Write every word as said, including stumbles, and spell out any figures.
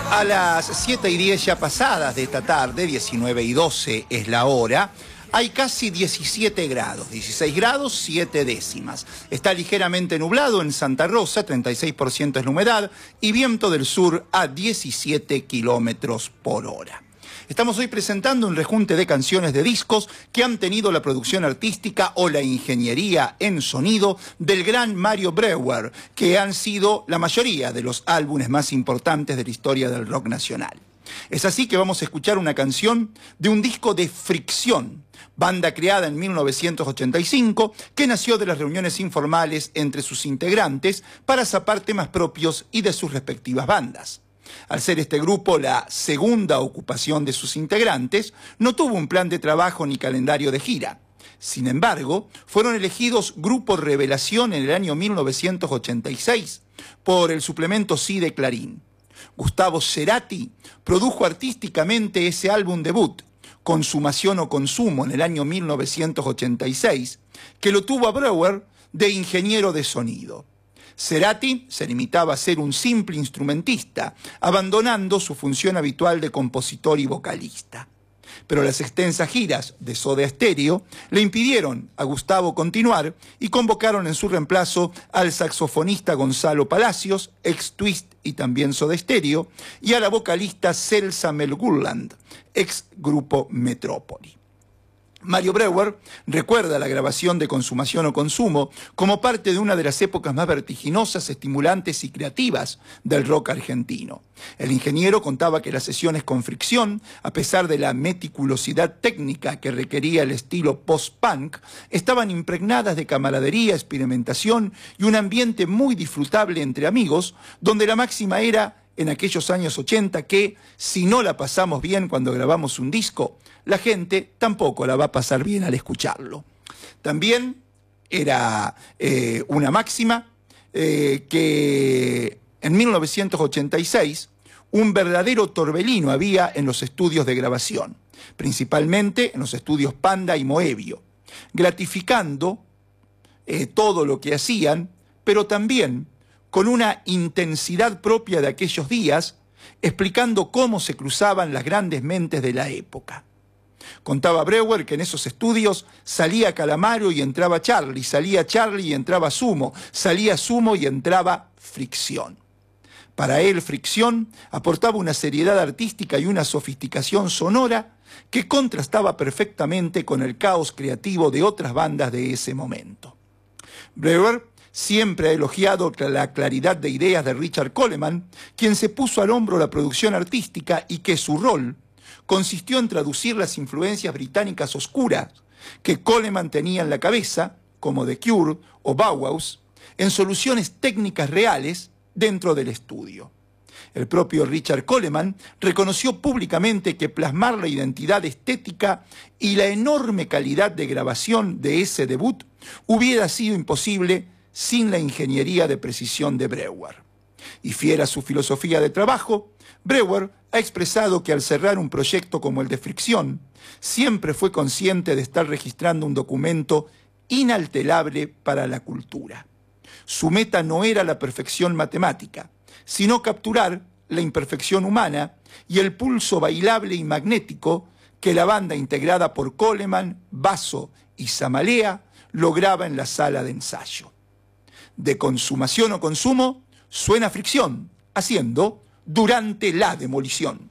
A las siete y diez ya pasadas de esta tarde, diecinueve y doce es la hora, hay casi diecisiete grados, dieciséis grados, siete décimas. Está ligeramente nublado en Santa Rosa, treinta y seis por ciento es la humedad, y viento del sur a diecisiete kilómetros por hora. Estamos hoy presentando un rejunte de canciones de discos que han tenido la producción artística o la ingeniería en sonido del gran Mario Breuer, que han sido la mayoría de los álbumes más importantes de la historia del rock nacional. Es así que vamos a escuchar una canción de un disco de Fricción, banda creada en mil novecientos ochenta y cinco, que nació de las reuniones informales entre sus integrantes para zapar temas propios y de sus respectivas bandas. Al ser este grupo la segunda ocupación de sus integrantes, no tuvo un plan de trabajo ni calendario de gira. Sin embargo, fueron elegidos Grupo Revelación en el año mil novecientos ochenta y seis por el suplemento Sí de Clarín. Gustavo Cerati produjo artísticamente ese álbum debut, Consumación o Consumo, en el año mil novecientos ochenta y seis, que lo tuvo a Breuer de ingeniero de sonido. Cerati se limitaba a ser un simple instrumentista, abandonando su función habitual de compositor y vocalista. Pero las extensas giras de Soda Stereo le impidieron a Gustavo continuar y convocaron en su reemplazo al saxofonista Gonzalo Palacios, ex Twist y también Soda Stereo, y a la vocalista Celsa Melgulland, ex grupo Metrópoli. Mario Breuer recuerda la grabación de Consumación o Consumo como parte de una de las épocas más vertiginosas, estimulantes y creativas del rock argentino. El ingeniero contaba que las sesiones con Fricción, a pesar de la meticulosidad técnica que requería el estilo post-punk, estaban impregnadas de camaradería, experimentación y un ambiente muy disfrutable entre amigos, donde la máxima era, en aquellos años ochenta, que si no la pasamos bien cuando grabamos un disco, la gente tampoco la va a pasar bien al escucharlo. También era eh, una máxima eh, que en mil novecientos ochenta y seis un verdadero torbellino había en los estudios de grabación, principalmente en los estudios Panda y Moebio, gratificando eh, todo lo que hacían, pero también con una intensidad propia de aquellos días, explicando cómo se cruzaban las grandes mentes de la época. Contaba Breuer que en esos estudios salía Calamaro y entraba Charlie, salía Charlie y entraba Sumo, salía Sumo y entraba Fricción. Para él, Fricción aportaba una seriedad artística y una sofisticación sonora que contrastaba perfectamente con el caos creativo de otras bandas de ese momento. Breuer siempre ha elogiado la claridad de ideas de Richard Coleman, quien se puso al hombro la producción artística y que su rol consistió en traducir las influencias británicas oscuras que Coleman tenía en la cabeza, como The Cure o Bauhaus, en soluciones técnicas reales dentro del estudio. El propio Richard Coleman reconoció públicamente que plasmar la identidad estética y la enorme calidad de grabación de ese debut hubiera sido imposible sin la ingeniería de precisión de Breuer. Y fiel a su filosofía de trabajo, Breuer ha expresado que al cerrar un proyecto como el de Fricción, siempre fue consciente de estar registrando un documento inalterable para la cultura. Su meta no era la perfección matemática, sino capturar la imperfección humana y el pulso bailable y magnético que la banda integrada por Coleman, Basso y Samalea lograba en la sala de ensayo. De Consumación o Consumo suena Fricción, haciendo Durante la Demolición.